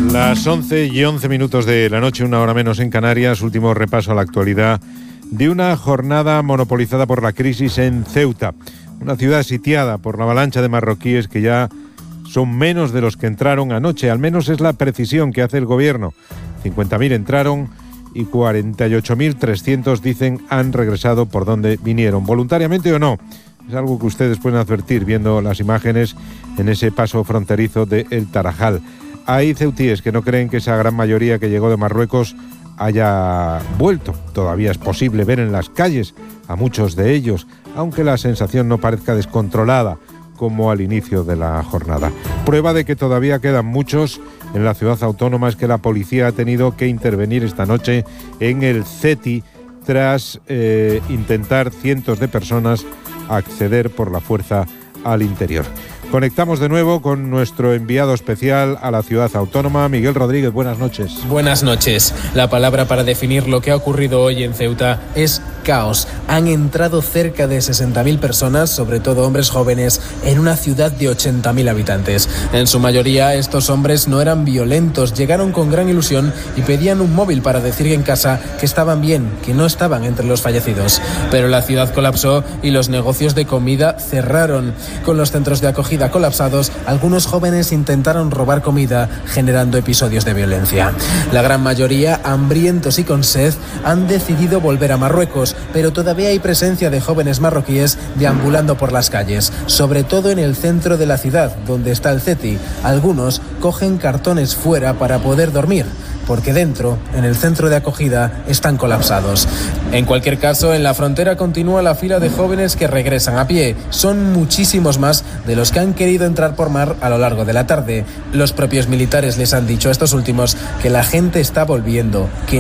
Las 11:11 de la noche, una hora menos en Canarias, último repaso a la actualidad de una jornada monopolizada por la crisis en Ceuta, una ciudad sitiada por la avalancha de marroquíes que ya son menos de los que entraron anoche, al menos es la precisión que hace el gobierno. 50.000 entraron y 48.300 dicen han regresado por donde vinieron, voluntariamente o no. Es algo que ustedes pueden advertir viendo las imágenes en ese paso fronterizo de El Tarajal. Hay ceutíes que no creen que esa gran mayoría que llegó de Marruecos haya vuelto. Todavía es posible ver en las calles a muchos de ellos, aunque la sensación no parezca descontrolada como al inicio de la jornada. Prueba de que todavía quedan muchos en la ciudad autónoma es que la policía ha tenido que intervenir esta noche en el CETI tras intentar cientos de personas acceder por la fuerza al interior. Conectamos de nuevo con nuestro enviado especial a la ciudad autónoma, Miguel Rodríguez. Buenas noches. Buenas noches. La palabra para definir lo que ha ocurrido hoy en Ceuta es caos. Han entrado cerca de 60.000 personas, sobre todo hombres jóvenes, en una ciudad de 80.000 habitantes. En su mayoría, estos hombres no eran violentos, llegaron con gran ilusión y pedían un móvil para decir en casa que estaban bien, que no estaban entre los fallecidos. Pero la ciudad colapsó y los negocios de comida cerraron. Con los centros de acogida colapsados, algunos jóvenes intentaron robar comida, generando episodios de violencia. La gran mayoría, hambrientos y con sed, han decidido volver a Marruecos, pero todavía hay presencia de jóvenes marroquíes deambulando por las calles, sobre todo en el centro de la ciudad, donde está el CETI. Algunos cogen cartones fuera para poder dormir, porque dentro, en el centro de acogida, están colapsados. En cualquier caso, en la frontera continúa la fila de jóvenes que regresan a pie. Son muchísimos más de los que han querido entrar por mar a lo largo de la tarde. Los propios militares les han dicho a estos últimos que la gente está volviendo, que